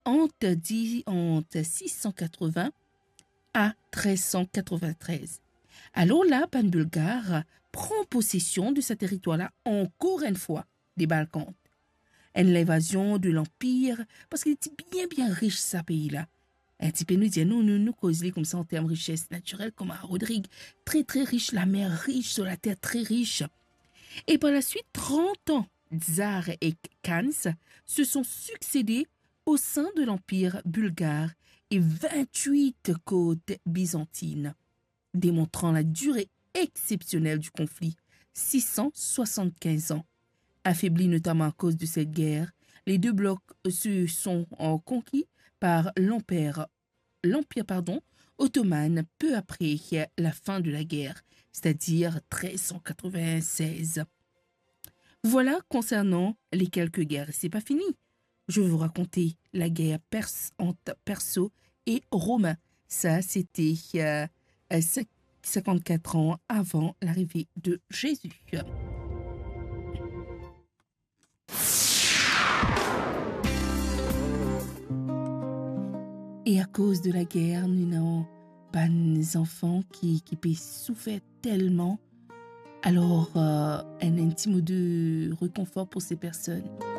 entre 680 à 1393. Alors là, pan bulgare prend possession de ce territoire-là encore une fois des Balkans. L'invasion de l'Empire, parce qu'il était bien riche, ce pays-là. Un petit peu nous dit, nous causons comme ça en termes de richesse naturelle, comme à Rodrigue, très riche, la mer riche, sur la terre très riche. Et par la suite, 30 ans, Tsar et Khans se sont succédés au sein de l'Empire bulgare et 28 côtes byzantines, démontrant la durée exceptionnelle du conflit, 675 ans. Affaiblis notamment à cause de cette guerre, les deux blocs se sont conquis par l'Empire ottoman peu après la fin de la guerre, c'est-à-dire 1396. Voilà concernant les quelques guerres. C'est pas fini. Je vais vous raconter la guerre entre perso et romain. Ça, c'était 54 ans avant l'arrivée de Jésus. Et à cause de la guerre, nous n'avons pas des enfants qui peuvent souffrir tellement. Alors, un intime de réconfort pour ces personnes.